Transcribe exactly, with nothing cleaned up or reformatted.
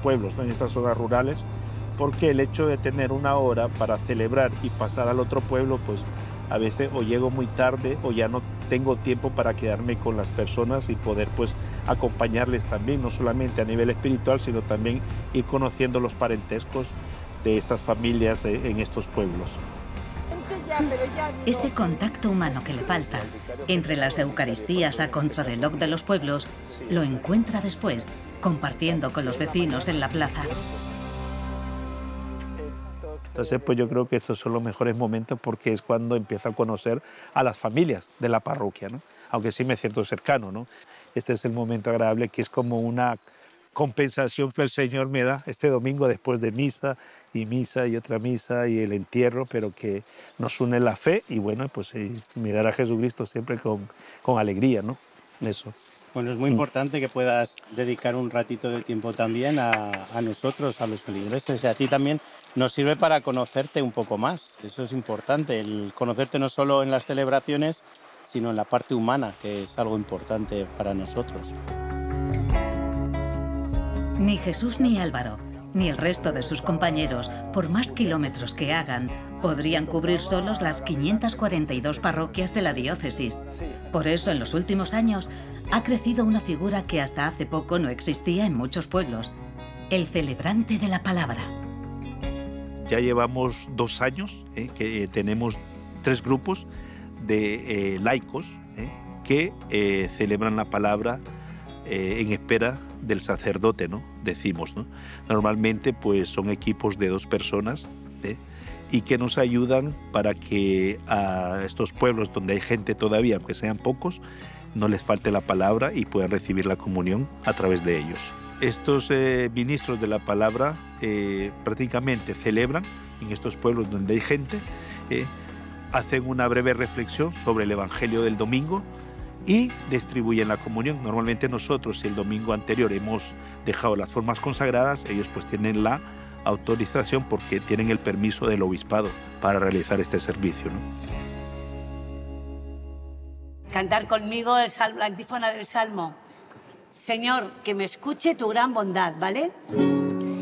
pueblos, ¿no? En estas zonas rurales, porque el hecho de tener una hora para celebrar y pasar al otro pueblo, pues a veces o llego muy tarde o ya no tengo tiempo para quedarme con las personas y poder pues acompañarles también, no solamente a nivel espiritual, sino también ir conociendo los parentescos de estas familias en estos pueblos. Ese contacto humano que le falta entre las Eucaristías a contrarreloj de los pueblos lo encuentra después, compartiendo con los vecinos en la plaza. Entonces, pues yo creo que estos son los mejores momentos porque es cuando empiezo a conocer a las familias de la parroquia, ¿no? Aunque sí me siento cercano, ¿no? Este es el momento agradable que es como una compensación que el Señor me da este domingo después de misa y misa y otra misa y el entierro, pero que nos une la fe y bueno, pues eh, mirar a Jesucristo siempre con, con alegría, ¿no? Eso. Bueno, es muy importante que puedas dedicar un ratito de tiempo también a, a nosotros, a los feligreses, y a ti también nos sirve para conocerte un poco más. Eso es importante, el conocerte no solo en las celebraciones, sino en la parte humana, que es algo importante para nosotros. Ni Jesús ni Álvaro, ni el resto de sus compañeros, por más kilómetros que hagan, podrían cubrir solos las quinientas cuarenta y dos parroquias de la diócesis. Por eso, en los últimos años, ha crecido una figura que hasta hace poco no existía en muchos pueblos: el celebrante de la palabra. Ya llevamos dos años eh, que tenemos tres grupos de eh, laicos eh, que eh, celebran la palabra eh, en espera del sacerdote, ¿no? Decimos, ¿no? Normalmente pues son equipos de dos personas ¿eh? y que nos ayudan para que a estos pueblos donde hay gente todavía, aunque sean pocos, no les falte la palabra y puedan recibir la comunión a través de ellos. Estos eh, ministros de la palabra eh, prácticamente celebran en estos pueblos donde hay gente, eh, hacen una breve reflexión sobre el Evangelio del domingo y distribuyen la comunión. Normalmente nosotros, si el domingo anterior hemos dejado las formas consagradas, ellos pues tienen la autorización porque tienen el permiso del obispado para realizar este servicio, ¿no? Cantar conmigo el salmo, la antífona del Salmo. Señor, que me escuche tu gran bondad, ¿vale?